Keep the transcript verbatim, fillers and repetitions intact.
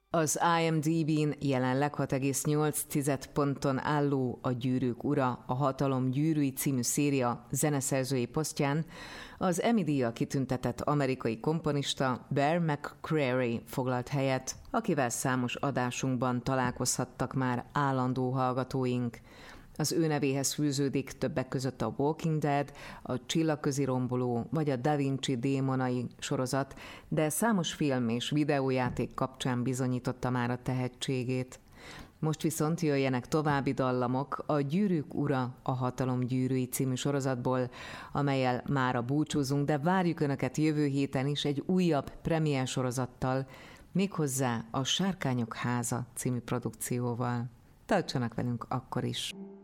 Az IMDb-n jelenleg hat egész nyolc ponton álló A Gyűrűk ura, a Hatalom gyűrűi című széria zeneszerzői posztján az Emmy-díjjal kitüntetett amerikai komponista Bear McCreary foglalt helyet, akivel számos adásunkban találkozhattak már állandó hallgatóink. Az ő nevéhez fűződik többek között a Walking Dead, a Csillagközi romboló vagy a Da Vinci démonai sorozat, de számos film és videójáték kapcsán bizonyította már a tehetségét. Most viszont jöjjenek további dallamok a Gyűrűk ura, a Hatalom gyűrűi című sorozatból, amellyel mára búcsúzunk, de várjuk Önöket jövő héten is egy újabb premier sorozattal, méghozzá a Sárkányok háza című produkcióval. Tartsanak velünk akkor is!